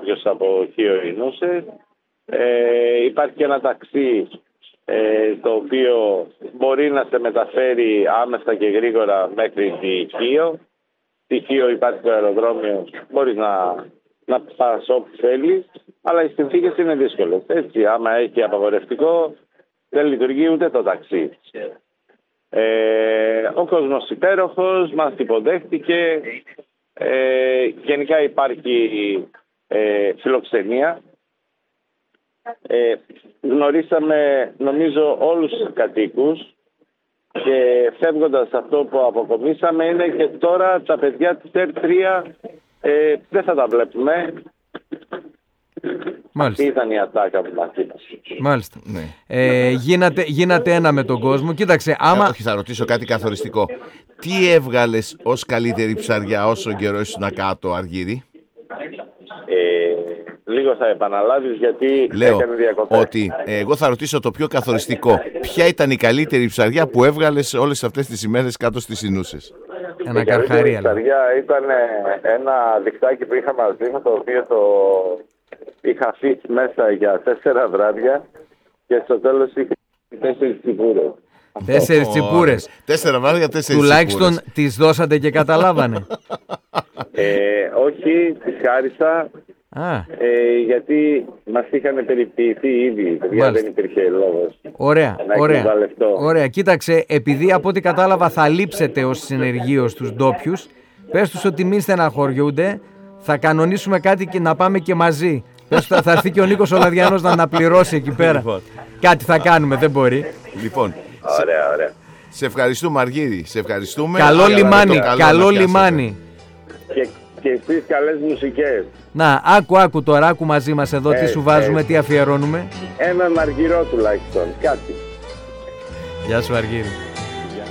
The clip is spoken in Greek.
κάποιος από Χίο Ινούσες. Υπάρχει και ένα ταξί το οποίο μπορεί να σε μεταφέρει άμεσα και γρήγορα μέχρι τη Χίο. Στη Χίο υπάρχει το αεροδρόμιο, μπορείς να πας όπου θέλεις, αλλά οι συνθήκες είναι δύσκολες. Έτσι, άμα έχει απαγορευτικό, δεν λειτουργεί ούτε το ταξί. Ο κόσμος υπέροχος, μας υποδέχτηκε. Γενικά υπάρχει φιλοξενία. Γνωρίσαμε νομίζω όλους τους κατοίκους και φεύγοντας αυτό που αποκομίσαμε είναι και τώρα τα παιδιά της ΕΡ3 δεν θα τα βλέπουμε. Μάλιστα. Αυτή ήταν η ατάκα που μας είπα. Μάλιστα. Ναι. Γίνατε ένα με τον κόσμο. Κοίταξε, άμα... Όχι, θα ρωτήσω κάτι καθοριστικό. Τι έβγαλες ως καλύτερη ψαριά όσο καιρό ήσουν κάτω, Αργύρη? Λίγο θα επαναλάβεις γιατί έκανε διακοπές. Ότι εγώ θα ρωτήσω το πιο καθοριστικό. Ποια ήταν η καλύτερη ψαριά που έβγαλες όλες αυτές τις ημέρες κάτω στις Ινούσες? Ένα καρχαρία. Η ψαριά ήταν ένα δικτάκι που είχα μαζί μου, το οποίο το είχα αφήσει μέσα για 4 βράδια και στο τέλος είχα 4 τσιπούρες. 4 τσιπούρες. 4 βράδια, 4 τσιπούρες. Τουλάχιστον τις δώσατε και καταλάβανε? Όχι, τις χάρισα. Γιατί μας είχαν περιποιηθεί ήδη. Δεν υπήρχε λόγος. Ωραία. Κοίταξε, επειδή από ό,τι κατάλαβα θα λείψετε ως συνεργείο στους ντόπιους, πες τους ότι μην στεναχωριούνται. Θα κανονίσουμε κάτι και να πάμε και μαζί. Πες τους, θα έρθει και ο Νίκος ο Λαδιάνος να αναπληρώσει εκεί πέρα. Κάτι θα κάνουμε, δεν μπορεί. Λοιπόν, ωραία. Σε ευχαριστούμε, Αργύρη. Σε ευχαριστούμε. Καλό λιμάνι. Και εσείς καλές μουσικές. Να, άκου τώρα, άκου μαζί μας εδώ τι σου βάζουμε, τι αφιερώνουμε. Έναν Αργυρό τουλάχιστον, κάτι. Γεια σου, Αργύρη.